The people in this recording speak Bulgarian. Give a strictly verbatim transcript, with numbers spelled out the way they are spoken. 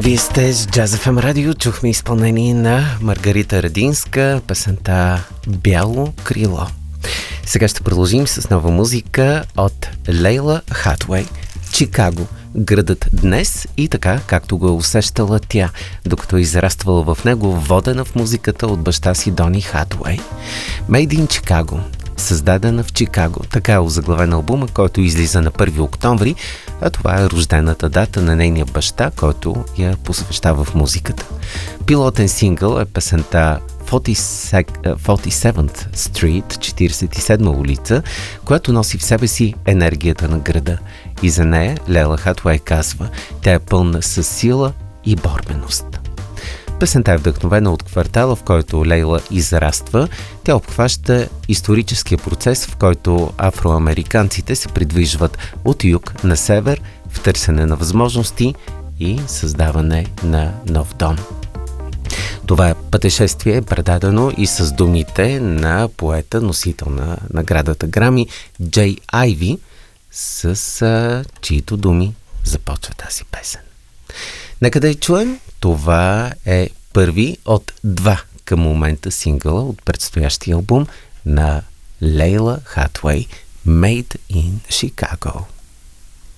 Вие сте с Jazz еф ем радио. Чухме изпълнение на Маргарита Радинска, песента Бяло крило. Сега ще продължим с нова музика от Лейла Хатуей. Чикаго. Градът днес и така, както го е усещала тя, докато е израствала в него, водена в музиката от баща си Дони Хатуей. Made in Chicago. Създадена в Чикаго. Така е озаглавен албума, който излиза на първи октомври, а това е рождената дата на нейния баща, който я посвещава в музиката. Пилотен сингъл е песента форти севънт Street, четиридесет и седма улица, която носи в себе си енергията на града. И за нея Лейла Хатуей казва, тя е пълна със сила и борбеност. Песента е вдъхновена от квартала, в който Лейла израства. Тя обхваща историческия процес, в който афроамериканците се придвижват от юг на север в търсене на възможности и създаване на нов дом. Това пътешествие е предадено и с думите на поета, носител на наградата Грами, Джей Айви, с а, чието думи започва тази песен. Нека да я чуем. Това е първи от два към момента сингъла от предстоящия албум на Лейла Хатуей, Made in Chicago.